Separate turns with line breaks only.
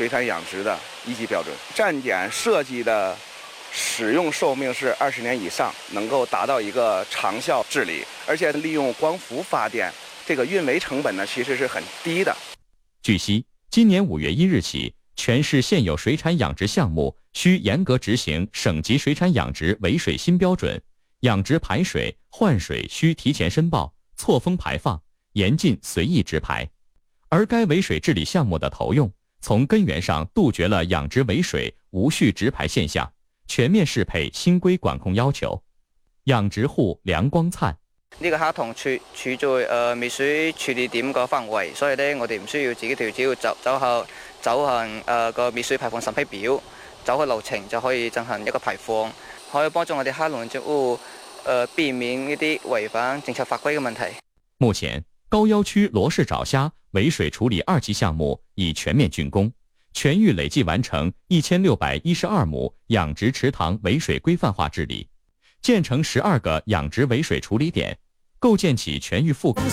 水产养殖的1级标准。站点设计的使用寿命是20年以上，能够达到一个长效治理，而且利用光伏发电，这个运维成本呢其实是很低的。
据悉，今年5月1日起，全市现有水产养殖项目需严格执行省级水产养殖围水新标准，养殖排水、换水需提前申报，错峰排放，严禁随意直排。而该围水治理项目的投用，从根源上杜绝了养殖围水无序直排现象，全面适配新規管控要求。養殖戶梁光燦，
呢個蝦塘處在滅水處理點個範圍，所以咧我哋唔需要自己條，只要走行個滅水排放審批表，走個流程就可以進行一個排放，可以幫助我哋蝦農作物避免呢啲違反政策法規嘅問題。
目前，高要區羅氏爪蝦圍水處理2期項目已全面竣工，全域累計完成1612畝養殖池塘圍水規範化治理，建成12個養殖圍水處理點，構建起全域覆蓋。